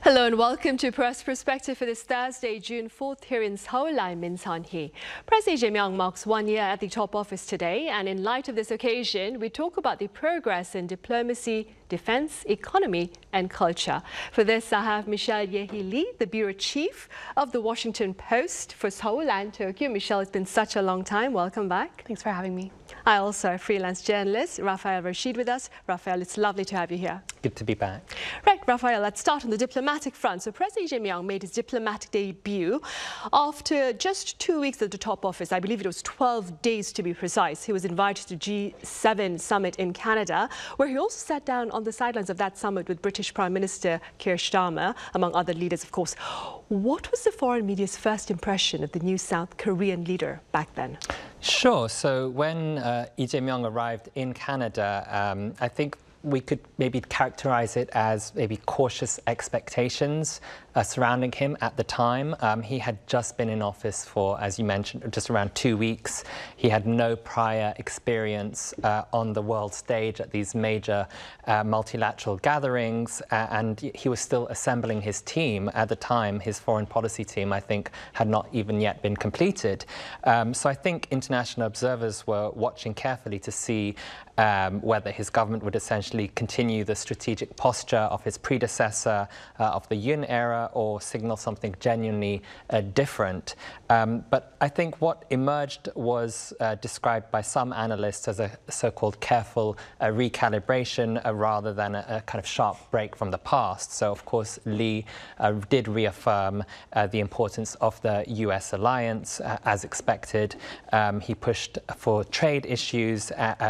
Hello and welcome to Press Perspective for this Thursday, June 4th here in Seoul. I'm Min Sun-hee. President Lee Jae-myung marks 1 year at the top office today, and in light of this occasion, we talk about the progress in diplomacy, defense, economy and culture. For this, I have Michelle Ye-hee Lee, the bureau chief of the Washington Post for Seoul and Tokyo. Michelle, it's been such a long time. Welcome back. Thanks for having me. I also have freelance journalist Rafael Rashid with us. Rafael, it's lovely to have you here. Good to be back. Right, Rafael, let's start on the diplomatic front. So President Lee Jae-myung made his diplomatic debut after just 2 weeks at the top office. I believe it was 12 days to be precise. He was invited to G7 summit in Canada, where he also sat down on the sidelines of that summit with British Prime Minister Keir Starmer, among other leaders, of course. What was the foreign media's first impression of the new South Korean leader back then? Sure. So when Lee Jae-myung arrived in Canada, I think we could maybe characterize it as maybe cautious expectations surrounding him at the time. He had just been in office for, as you mentioned, just around 2 weeks. He had no prior experience on the world stage at these major multilateral gatherings, and he was still assembling his team at the time. His foreign policy team, I think, had not even yet been completed. So I think international observers were watching carefully to see whether his government would essentially continue the strategic posture of his predecessor of the Yoon era or signal something genuinely different. But I think what emerged was described by some analysts as a so-called careful recalibration rather than a kind of sharp break from the past. So, of course, Lee did reaffirm the importance of the US alliance as expected. He pushed for trade issues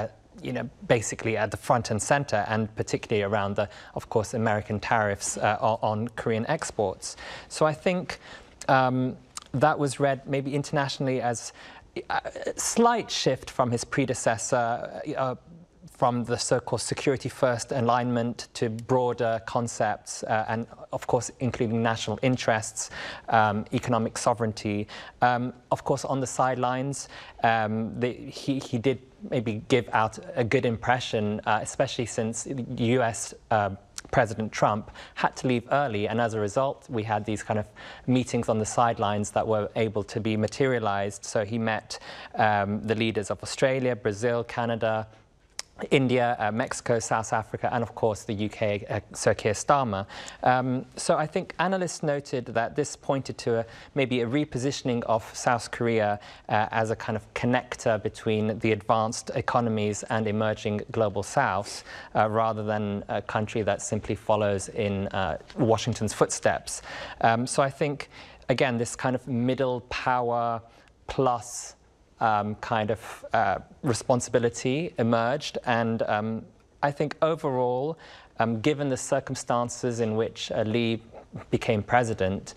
basically at the front and center, and particularly around the, of course, American tariffs on Korean exports. So I think that was read maybe internationally as a slight shift from his predecessor, from the so-called security first alignment to broader concepts and, of course, including national interests, economic sovereignty. Of course, on the sidelines, he did maybe give out a good impression, especially since the US President Trump had to leave early, and as a result we had these kind of meetings on the sidelines that were able to be materialized. So he met the leaders of Australia, Brazil, Canada, India, Mexico, South Africa, and of course the UK, Sir Keir Starmer. So I think analysts noted that this pointed to maybe a repositioning of South Korea as a kind of connector between the advanced economies and emerging global South, rather than a country that simply follows in Washington's footsteps. So I think, again, this kind of middle power plus kind of responsibility emerged, and I think overall, given the circumstances in which Lee became president,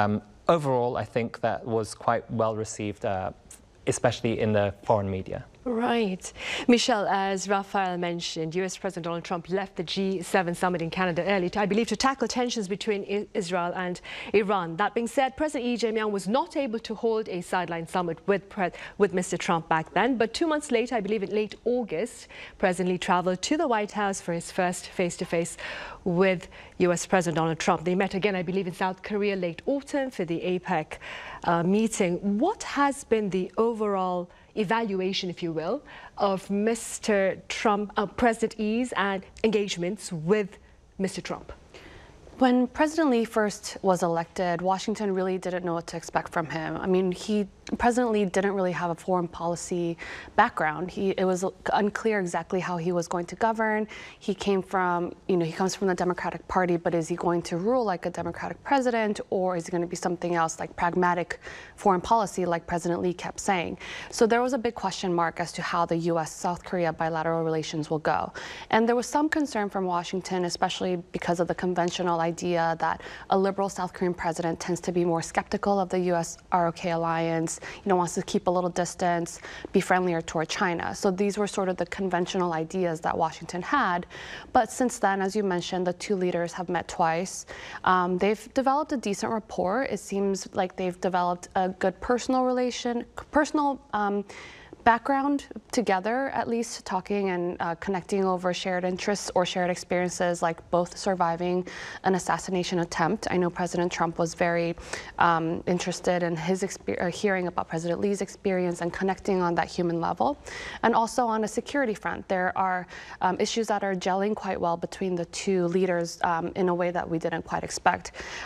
overall I think that was quite well received, especially in the foreign media. Right. Michelle, as Rafael mentioned, US President Donald Trump left the G7 summit in Canada early, I believe, to tackle tensions between Israel and Iran. That being said, President Lee Jae-myung was not able to hold a sideline summit with Mr. Trump back then. But 2 months later, I believe in late August, President Lee traveled to the White House for his first face-to-face with US President Donald Trump. They met again, I believe, in South Korea late autumn for the APEC meeting. What has been the overall evaluation, if you will, of Mr. Trump, President Lee's and engagements with Mr. Trump? When President Lee first was elected, Washington really didn't know what to expect from him. I mean, President Lee didn't really have a foreign policy background. It was unclear exactly how he was going to govern. He came from, he comes from the Democratic Party, but is he going to rule like a Democratic president, or is he going to be something else like pragmatic foreign policy, like President Lee kept saying? So there was a big question mark as to how the US-South Korea bilateral relations will go. And there was some concern from Washington, especially because of the conventional idea that a liberal South Korean president tends to be more skeptical of the US-ROK alliance, wants to keep a little distance, be friendlier toward China. So these were sort of the conventional ideas that Washington had. But since then, as you mentioned, the two leaders have met twice. They've developed a decent rapport. It seems like they've developed a good personal background together, at least talking and connecting over shared interests or shared experiences, like both surviving an assassination attempt. I know President Trump was very interested in his hearing about President Lee's experience and connecting on that human level. And also on a security front, there are issues that are gelling quite well between the two leaders in a way that we didn't quite expect.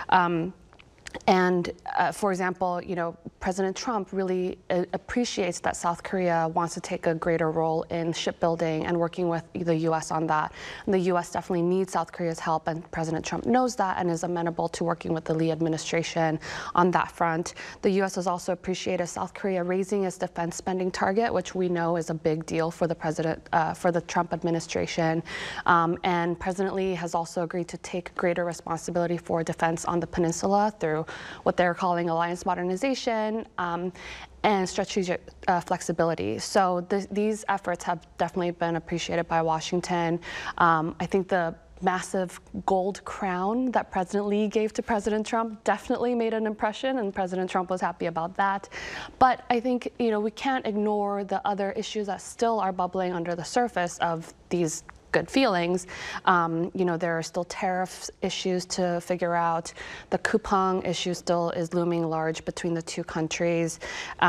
For example, President Trump really appreciates that South Korea wants to take a greater role in shipbuilding and working with the U.S. on that. And the U.S. definitely needs South Korea's help, and President Trump knows that and is amenable to working with the Lee administration on that front. The U.S. has also appreciated South Korea raising its defense spending target, which we know is a big deal for the Trump administration. And President Lee has also agreed to take greater responsibility for defense on the peninsula through what they're calling alliance modernization and strategic flexibility. So these efforts have definitely been appreciated by Washington. I think the massive gold crown that President Lee gave to President Trump definitely made an impression, and President Trump was happy about that. But I think, we can't ignore the other issues that still are bubbling under the surface of these good feelings. There are still tariff issues to figure out. The Kupang issue still is looming large between the two countries.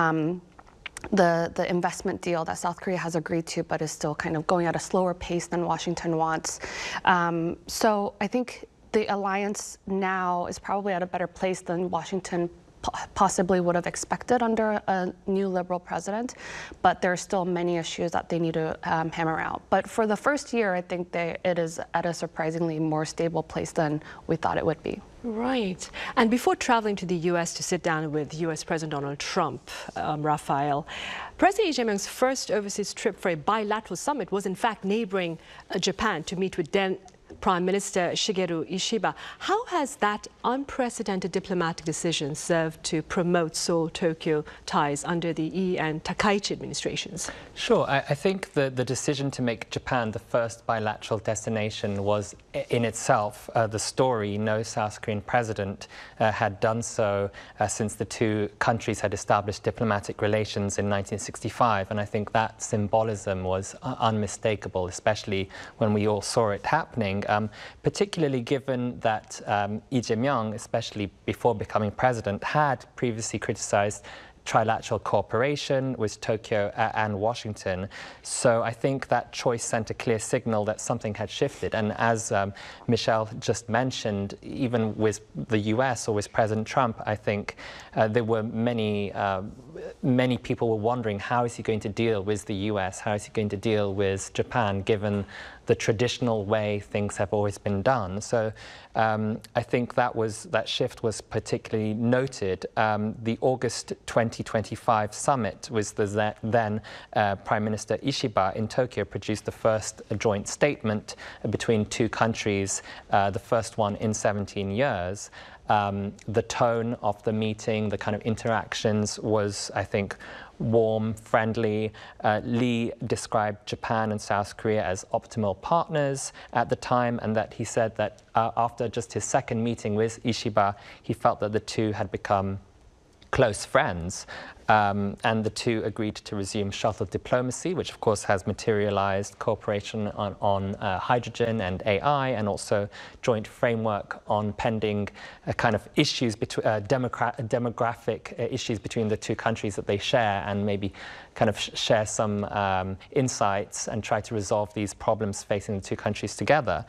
The investment deal that South Korea has agreed to, but is still kind of going at a slower pace than Washington wants. So I think the alliance now is probably at a better place than Washington possibly would have expected under a new liberal president, but there are still many issues that they need to hammer out. But for the first year, I think it is at a surprisingly more stable place than we thought it would be. Right. And before traveling to the U.S. to sit down with U.S. President Donald Trump, Raphael, President Lee Jae-myung's first overseas trip for a bilateral summit was in fact neighboring Japan to meet with then Prime Minister Shigeru Ishiba. How has that unprecedented diplomatic decision served to promote Seoul-Tokyo ties under the Lee and Takaichi administrations? Sure. I think the decision to make Japan the first bilateral destination was in itself the story. No South Korean president had done so since the two countries had established diplomatic relations in 1965. And I think that symbolism was unmistakable, especially when we all saw it happening. Particularly given that Lee Jae-myung, especially before becoming president, had previously criticized trilateral cooperation with Tokyo and Washington. So I think that choice sent a clear signal that something had shifted. And as Michelle just mentioned, even with the US or with President Trump, I think there were many people were wondering, how is he going to deal with the US? How is he going to deal with Japan, given the traditional way things have always been done? So I think that shift was particularly noted. The August 2025 summit with the then Prime Minister Ishiba in Tokyo produced the first joint statement between two countries, the first one in 17 years. The tone of the meeting, the kind of interactions was, I think, warm, friendly. Lee described Japan and South Korea as optimal partners at the time, and that he said that after just his second meeting with Ishiba, he felt that the two had become close friends. And the two agreed to resume shuttle diplomacy, which of course has materialized cooperation on hydrogen and AI, and also joint framework on pending kind of issues, demographic issues between the two countries that they share, and maybe kind of share some insights and try to resolve these problems facing the two countries together.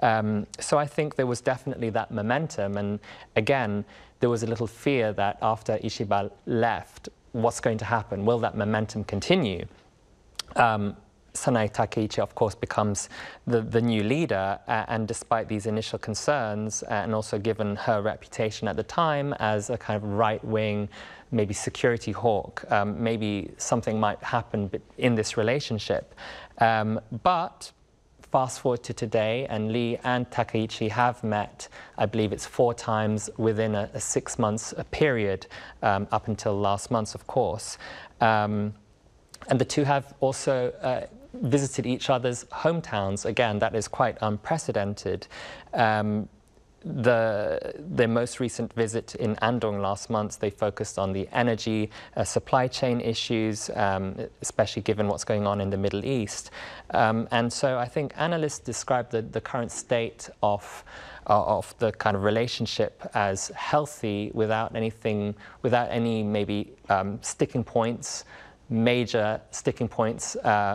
So I think there was definitely that momentum. And again, there was a little fear that after Ishiba left, what's going to happen? Will that momentum continue? Sanae Takaichi, of course, becomes the new leader, and despite these initial concerns, and also given her reputation at the time as a kind of right-wing, maybe security hawk, maybe something might happen in this relationship. But fast forward to today, and Lee and Takaichi have met, I believe it's 4 times within a 6 months period, up until last month, of course. And the two have also visited each other's hometowns. Again, that is quite unprecedented. their most recent visit in Andong last month, they focused on the energy supply chain issues, especially given what's going on in the Middle East. And so I think analysts describe the current state of the kind of relationship as healthy without any maybe sticking points, major sticking points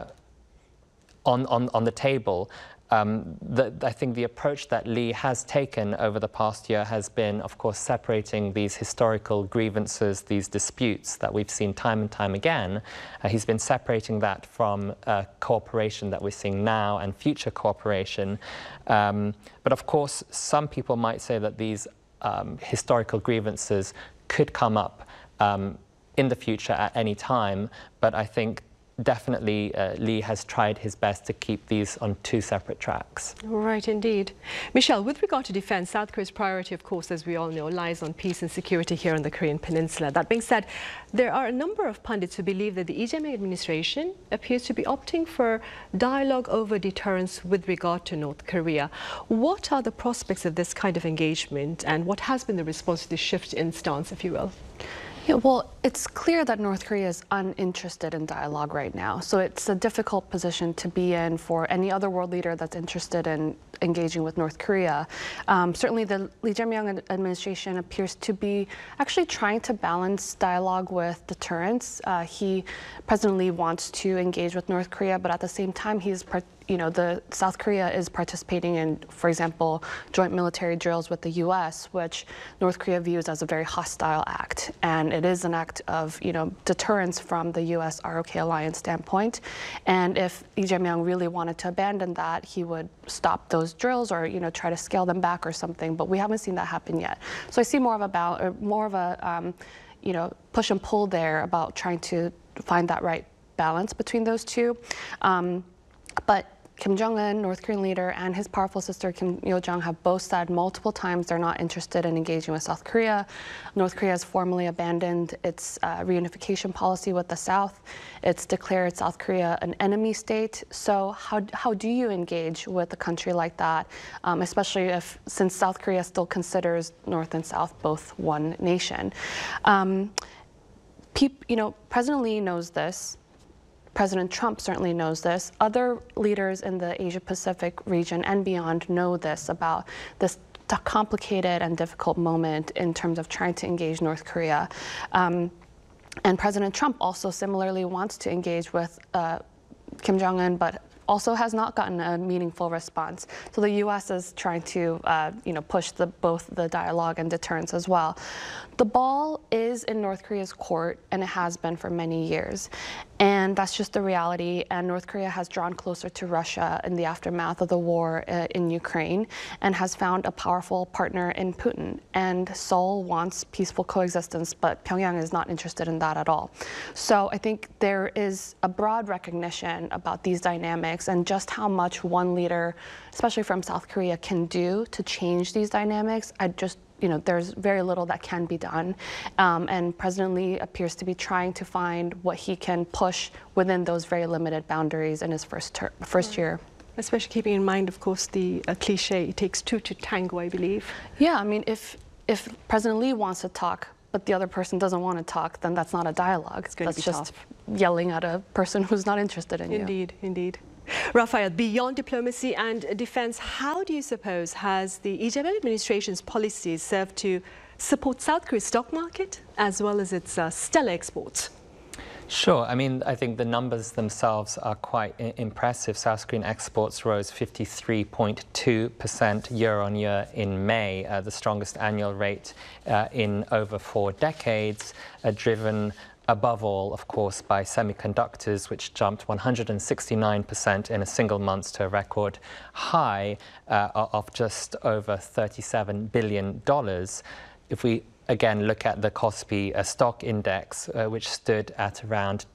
on the table. I think the approach that Lee has taken over the past year has been, of course, separating these historical grievances, these disputes that we've seen time and time again. He's been separating that from cooperation that we're seeing now and future cooperation. But of course, some people might say that these historical grievances could come up in the future at any time, but I think definitely Lee has tried his best to keep these on two separate tracks. Right, indeed. Michelle, with regard to defense, South Korea's priority, of course, as we all know, lies on peace and security here on the Korean Peninsula. That being said, there are a number of pundits who believe that the Lee Jae-myung administration appears to be opting for dialogue over deterrence with regard to North Korea. What are the prospects of this kind of engagement, and what has been the response to this shift in stance, if you will? Yeah, well, it's clear that North Korea is uninterested in dialogue right now. So it's a difficult position to be in for any other world leader that's interested in engaging with North Korea. Certainly the Lee Jae-myung administration appears to be actually trying to balance dialogue with deterrence. President Lee wants to engage with North Korea, but at the same time, the South Korea is participating in, for example, joint military drills with the U.S., which North Korea views as a very hostile act. And it is an act of, deterrence from the U.S. ROK alliance standpoint. And if Lee Jae-myung really wanted to abandon that, he would stop those drills or, try to scale them back or something. But we haven't seen that happen yet. So I see more of a push and pull there about trying to find that right balance between those two. But Kim Jong-un, North Korean leader, and his powerful sister Kim Yo-jong have both said multiple times they're not interested in engaging with South Korea. North Korea has formally abandoned its reunification policy with the South. It's declared South Korea an enemy state. So how do you engage with a country like that, especially since South Korea still considers North and South both one nation? President Lee knows this. President Trump certainly knows this. Other leaders in the Asia-Pacific region and beyond know this about this complicated and difficult moment in terms of trying to engage North Korea. And President Trump also similarly wants to engage with Kim Jong-un, but also has not gotten a meaningful response. So the U.S. is trying to, push both the dialogue and deterrence as well. The ball is in North Korea's court, and it has been for many years. And that's just the reality. And North Korea has drawn closer to Russia in the aftermath of the war in Ukraine and has found a powerful partner in Putin. And Seoul wants peaceful coexistence, but Pyongyang is not interested in that at all. So I think there is a broad recognition about these dynamics and just how much one leader, especially from South Korea, can do to change these dynamics. There's very little that can be done. And President Lee appears to be trying to find what he can push within those very limited boundaries in his first year. Especially keeping in mind, of course, the cliche, it takes two to tango, I believe. Yeah, I mean, if President Lee wants to talk, but the other person doesn't want to talk, then that's not a dialogue. It's going to be just tough. Yelling at a person who's not interested in you. Indeed, indeed. Rafael, beyond diplomacy and defense, how do you suppose has the Lee Jae-myung administration's policies served to support South Korea's stock market as well as its stellar exports? Sure. I mean, I think the numbers themselves are quite impressive. South Korean exports rose 53.2% year on year in May, the strongest annual rate in over 4 decades, driven above all, of course, by semiconductors, which jumped 169% in a single month to a record high of just over $37 billion. If we again look at the Kospi stock index, which stood at around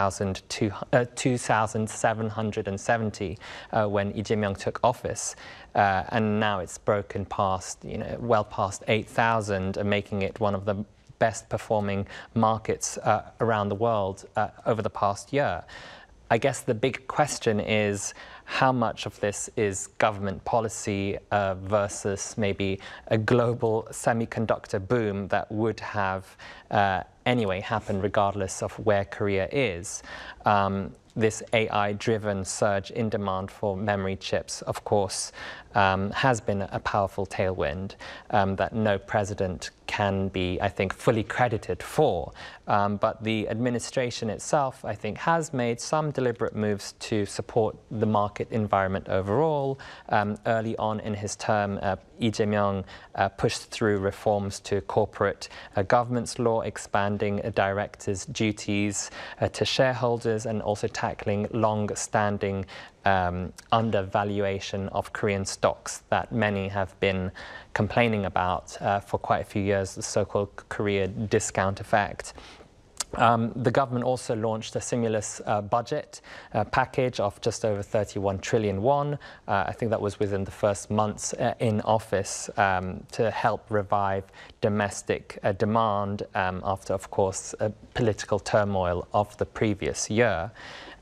2,770 when Lee Jae-myung took office, and now it's broken past, well past 8,000, making it one of the best performing markets around the world over the past year. I guess the big question is, how much of this is government policy versus maybe a global semiconductor boom that would have anyway happened regardless of where Korea is. This AI-driven surge in demand for memory chips, of course, has been a powerful tailwind that no president can be, I think, fully credited for. But the administration itself, I think, has made some deliberate moves to support the market environment overall. Early on in his term, Lee Jae-myung pushed through reforms to corporate governance law, expanding directors' duties to shareholders and also tackling long-standing undervaluation of Korean stocks that many have been complaining about for quite a few years, the so-called Korea discount effect. The government also launched a stimulus budget package of just over 31 trillion won. I think that was within the first months in office to help revive domestic demand after, of course, political turmoil of the previous year.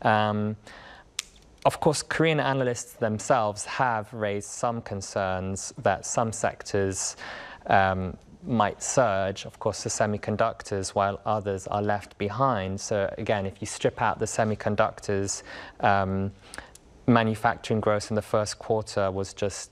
Of course, Korean analysts themselves have raised some concerns that some sectors might surge, of course, the semiconductors, while others are left behind. So again, if you strip out the semiconductors, manufacturing growth in the first quarter was just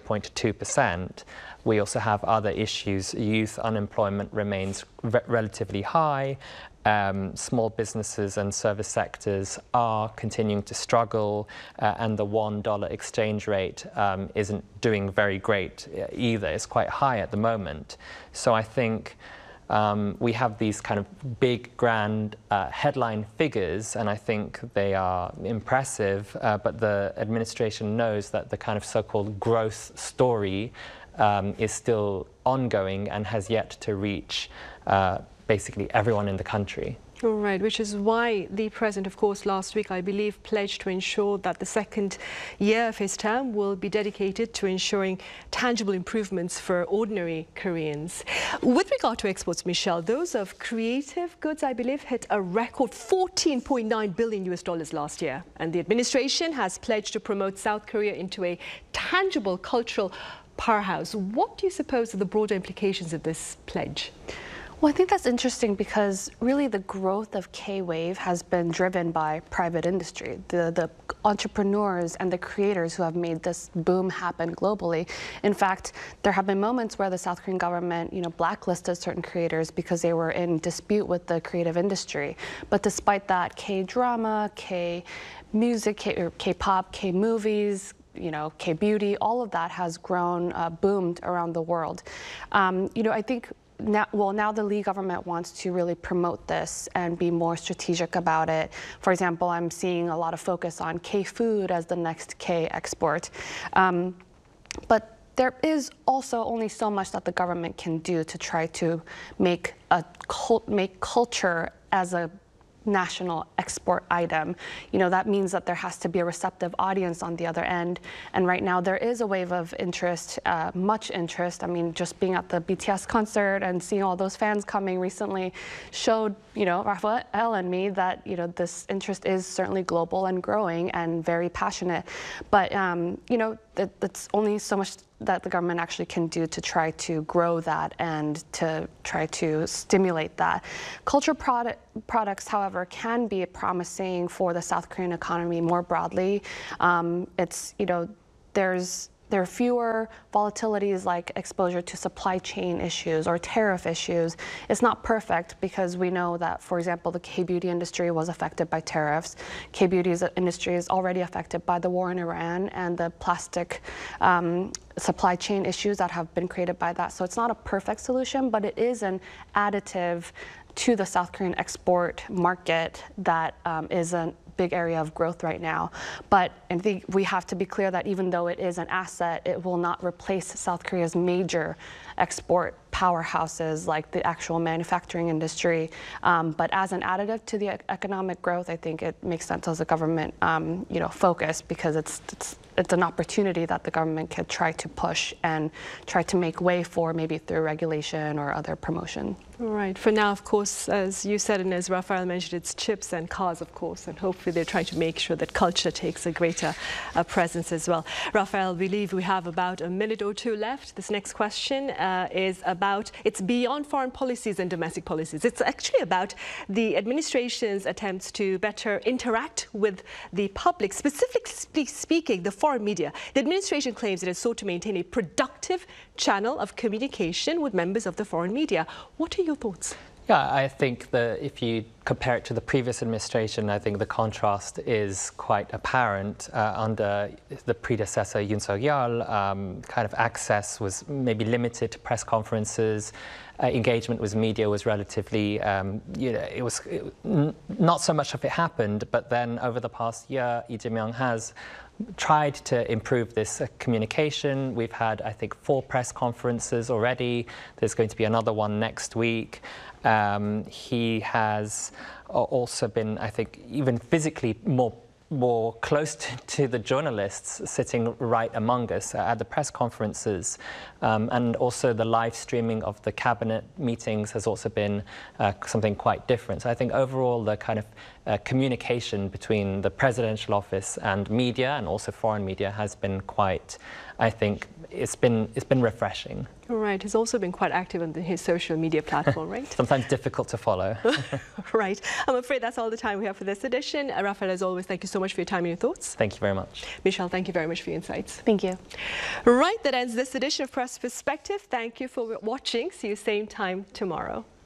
0.2%. We also have other issues. Youth unemployment remains relatively high. Small businesses and service sectors are continuing to struggle, and the $1 exchange rate isn't doing very great either. It's quite high at the moment. So I think we have these kind of big, grand headline figures, and I think they are impressive, but the administration knows that the kind of so-called growth story is still ongoing and has yet to reach basically everyone in the country. All right, which is why the president, of course, last week, I believe, pledged to ensure that the second year of his term will be dedicated to ensuring tangible improvements for ordinary Koreans. With regard to exports, Michelle, those of creative goods, I believe, hit a record $14.9 billion last year. And the administration has pledged to promote South Korea into a tangible cultural powerhouse. What do you suppose are the broader implications of this pledge? Well, I think that's interesting because really the growth of K-Wave has been driven by private industry, the entrepreneurs and the creators who have made this boom happen globally. In fact, there have been moments where the South Korean government, blacklisted certain creators because they were in dispute with the creative industry. But despite that, K-drama, K-music, K-pop, K-movies, K-beauty, all of that has grown, boomed around the world. I think now the Lee government wants to really promote this and be more strategic about it. For example, I'm seeing a lot of focus on K-food as the next K export. But there is also only so much that the government can do to try to make culture as a national export item. That means that there has to be a receptive audience on the other end. And right now there is a wave of interest, much interest. I mean, just being at the BTS concert and seeing all those fans coming recently showed, Rafael and me that, this interest is certainly global and growing and very passionate. But, that's only so much that the government actually can do to try to grow that and to try to stimulate that. Cultural products, however, can be promising for the South Korean economy more broadly. There are fewer volatilities like exposure to supply chain issues or tariff issues. It's not perfect because we know that, for example, the K-beauty industry was affected by tariffs. K-beauty industry is already affected by the war in Iran and the plastic supply chain issues that have been created by that. So it's not a perfect solution, but it is an additive to the South Korean export market that is a big area of growth right now. But I think we have to be clear that even though it is an asset, it will not replace South Korea's major export powerhouses like the actual manufacturing industry. But as an additive to the economic growth, I think it makes sense as a government, focus, because it's an opportunity that the government could try to push and try to make way for, maybe through regulation or other promotion. Right. For now, of course, as you said and as Rafael mentioned, it's chips and cars, of course, and hopefully they're trying to make sure that culture takes a greater presence as well. Rafael, I believe we have about a minute or two left. This next question is about, it's beyond foreign policies and domestic policies. It's actually about the administration's attempts to better interact with the public, specifically speaking, the foreign media. The administration claims it has sought to maintain a productive channel of communication with members of the foreign media. What are your thoughts? Yeah, I think that if you compare it to the previous administration, I think the contrast is quite apparent. Under the predecessor Yoon Suk-yeol, kind of access was maybe limited to press conferences. Engagement with media was relatively, not so much of it happened. But then over the past year, Lee Jae-myung has tried to improve this communication. We've had, I think, 4 press conferences already. There's going to be another one next week. He has also been, I think, even physically more close to the journalists, sitting right among us at the press conferences. And also the live streaming of the cabinet meetings has also been something quite different. So I think overall the kind of communication between the presidential office and media, and also foreign media, has been quite, I think, it's been refreshing. Right, he's also been quite active on his social media platform, right? Sometimes difficult to follow. Right. I'm afraid that's all the time we have for this edition. Rafael, as always, thank you so much for your time and your thoughts. Thank you very much. Michelle, thank you very much for your insights. Thank you. Right, that ends this edition of Press Perspective. Thank you for watching. See you same time tomorrow.